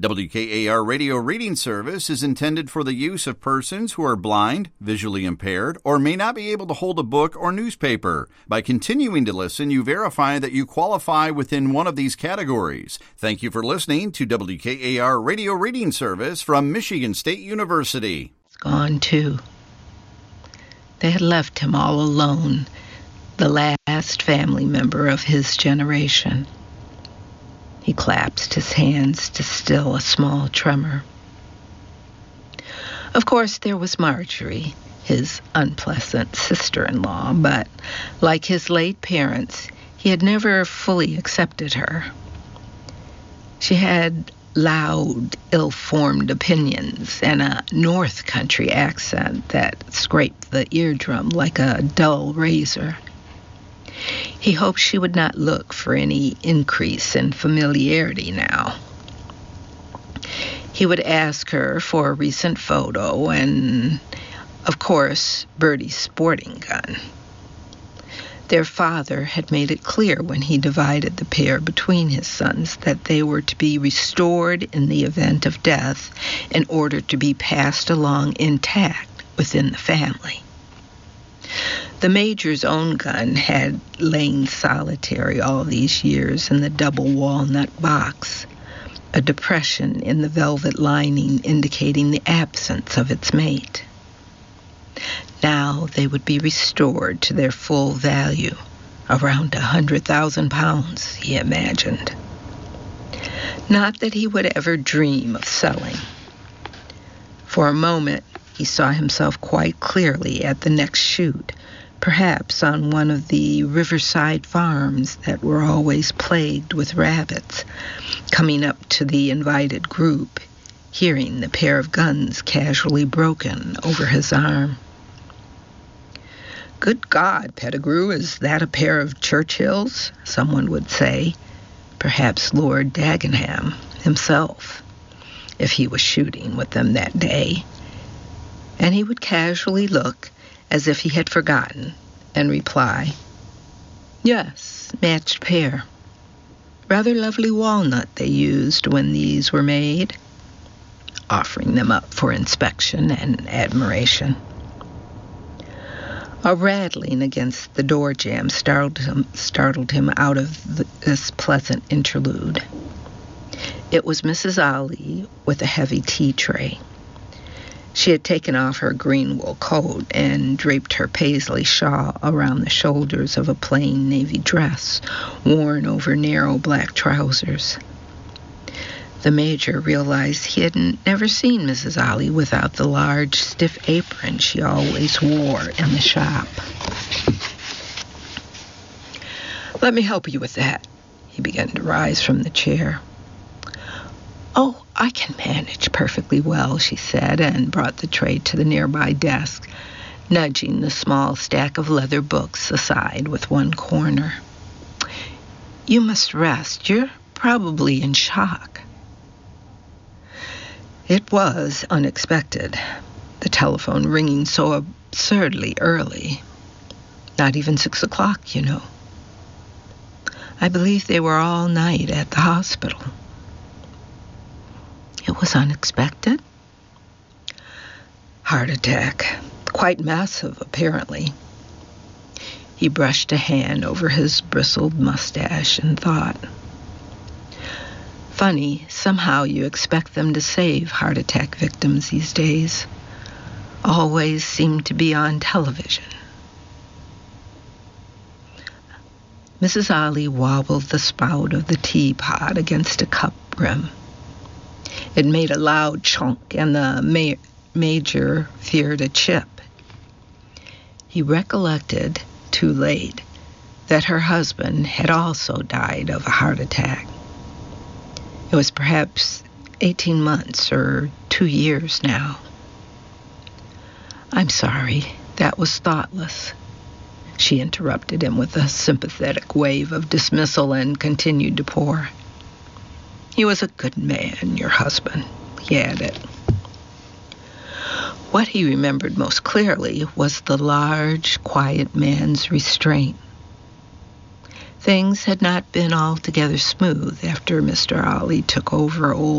WKAR Radio Reading Service is intended for the use of persons who are blind, visually impaired, or may not be able to hold a book or newspaper. By continuing to listen, you verify that you qualify within one of these categories. Thank you for listening to WKAR Radio Reading Service from Michigan State University. It's gone too. They had left him all alone, the last family member of his generation. He clasped his hands to still a small tremor. Of course, there was Marjorie, his unpleasant sister-in-law, but like his late parents, he had never fully accepted her. She had loud, ill-formed opinions and a North Country accent that scraped the eardrum like a dull razor. He hoped she would not look for any increase in familiarity now. He would ask her for a recent photo and, of course, Bertie's sporting gun. Their father had made it clear when he divided the pair between his sons that they were to be restored in the event of death in order to be passed along intact within the family. The Major's own gun had lain solitary all these years in the double walnut box, a depression in the velvet lining indicating the absence of its mate. Now they would be restored to their full value, around 100,000 pounds, he imagined. Not that he would ever dream of selling. For a moment, he saw himself quite clearly at the next shoot, perhaps on one of the riverside farms that were always plagued with rabbits, coming up to the invited group, hearing the pair of guns casually broken over his arm. "Good God, Pettigrew, is that a pair of Churchills?" someone would say, perhaps Lord Dagenham himself, if he was shooting with them that day. And he would casually look as if he had forgotten, and reply, "Yes, matched pair. Rather lovely walnut they used when these were made," offering them up for inspection and admiration. A rattling against the door jamb startled him out of this pleasant interlude. It was Mrs. Ollie with a heavy tea tray. She had taken off her green wool coat and draped her paisley shawl around the shoulders of a plain navy dress worn over narrow black trousers. The Major realized he had never seen Mrs. Ollie without the large, stiff apron she always wore in the shop. "Let me help you with that." He began to rise from the chair. "Oh, I can manage perfectly well," she said, and brought the tray to the nearby desk, nudging the small stack of leather books aside with one corner. "You must rest. You're probably in shock." It was unexpected, the telephone ringing so absurdly early. Not even 6 o'clock, you know. I believe they were all night at the hospital. It was unexpected. Heart attack. Quite massive, apparently. He brushed a hand over his bristled mustache and thought. Funny, somehow you expect them to save heart attack victims these days. Always seem to be on television. Mrs. Ollie wobbled the spout of the teapot against a cup rim. It made a loud chunk, and the Major feared a chip. He recollected, too late, that her husband had also died of a heart attack. It was perhaps 18 months or 2 years now. "I'm sorry, that was thoughtless," she interrupted him with a sympathetic wave of dismissal and continued to pour. "He was a good man, your husband," he added. What he remembered most clearly was the large, quiet man's restraint. Things had not been altogether smooth after Mr. Ollie took over old